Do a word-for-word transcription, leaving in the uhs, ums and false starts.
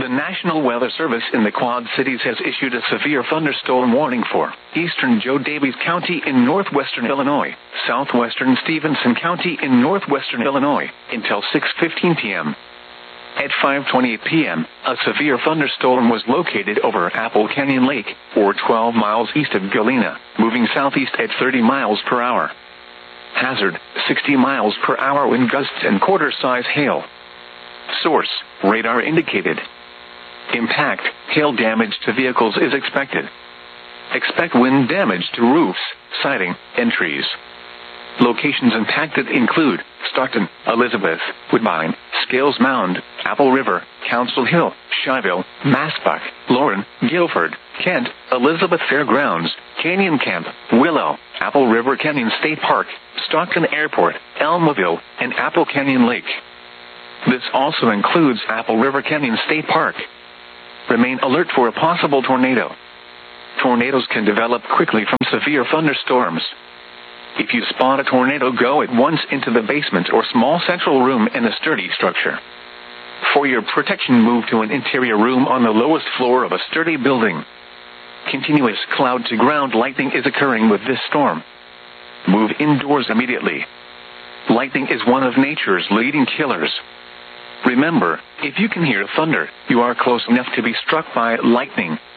The National Weather Service in the Quad Cities has issued a severe thunderstorm warning for eastern Joe Daviess County in northwestern Illinois, southwestern Stevenson County in northwestern Illinois, until six fifteen p m At five twenty-eight p m, a severe thunderstorm was located over Apple Canyon Lake, or twelve miles east of Galena, moving southeast at thirty miles per hour. Hazard, sixty miles per hour wind gusts and quarter-size hail. Source, radar indicated. Impact, hail damage to vehicles is expected. Expect wind damage to roofs, siding, and trees. Locations impacted include Stockton, Elizabeth, Woodbine, Scales Mound, Apple River, Council Hill, Shyville, Massbach, Lauren, Guilford, Kent, Elizabeth Fairgrounds, Canyon Camp, Willow, Apple River Canyon State Park, Stockton Airport, Elmaville, and Apple Canyon Lake. This also includes Apple River Canyon State Park. Remain alert for a possible tornado. Tornadoes can develop quickly from severe thunderstorms. If you spot a tornado, go at once into the basement or small central room in a sturdy structure. For your protection, move to an interior room on the lowest floor of a sturdy building. Continuous cloud-to-ground lightning is occurring with this storm. Move indoors immediately. Lightning is one of nature's leading killers. Remember, if you can hear thunder, you are close enough to be struck by lightning.